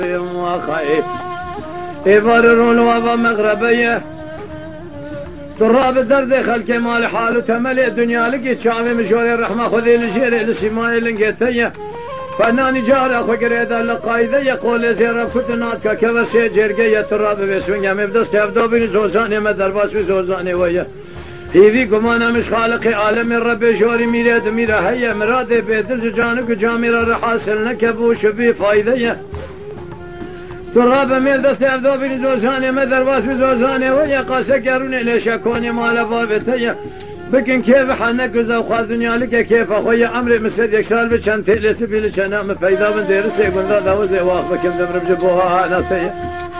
وخيف يبررون وابا مغربية تراب الدرد خلق مال حال وتملي الدنيا لقيت شعبي مشوري الرحمة خذي لشيري لسماي لنقيتية فناني جاري اخو قريدا لقايدة يقول زيرا كتناتك كبسي جرقية تراب بسوين مبدس كفدو بني زوزاني مدرباس بزوزاني ويا هيفي قمانا مش خالقي عالم الرب شوري ميراد ميرا هيا مرادي بيدرج جانك جاميرا رحاسل نكبوش بي فايدة تراب ميل دستيفدو بني زوزاني مدرباس بزوزاني ويا قاسا قروني ليش اكوني مال بابتيا بكن كيف حنك وخاز دنيا لك كيف اخويا امري مسد يكسال بشان تلس بيلش انا مفيدا من دير سيقول ذا وزي واخ بكم دمر بجبوها انا سيا